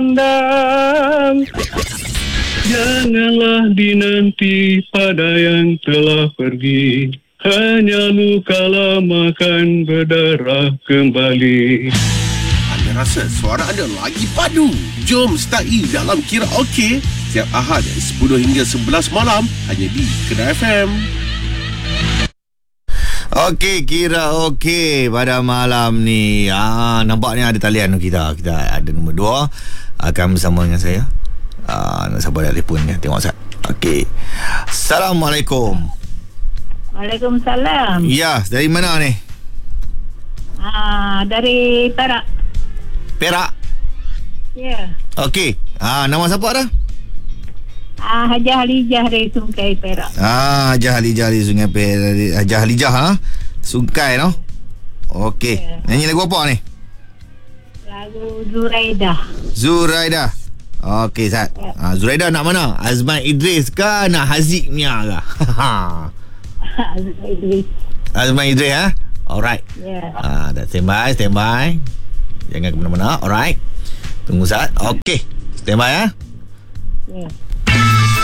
pandang. Janganlah dinanti pada yang telah pergi. Hanya luka lama kan berdarah kembali. Anda rasa suara anda lagi padu? Jom start dalam Kira Okey setiap Ahad 10 hingga 11 malam hanya di Kedah FM. Okey, Kira Okey pada malam ni. Nampaknya ada talian kita. Kita ada nombor 2 akan bersama dengan saya. Nak sabar telefon ni. Tengok Ustaz. Okey. Assalamualaikum. Waalaikumsalam. Ya, dari mana ni? Dari Perak. Perak. Ya. Okey. Nama siapa dah? Hajah Halijah dari Sungai Perak. Hajah Halijah dari Sungai Perak. Hajah Halijah Sungai no. Okey. Ya. Nyanyi lagu apa ni? Lagu Zuraidah. Zuraidah. Okey, Ustaz. Ya. Zuraidah nak mana? Azman Idris ke nak Haziq Mia ke? Idris. Azman Idris Alright. Ya. Dah standby. Jangan ke mana-mana. Alright. Tunggu Ustaz. Okey. Standby Ya.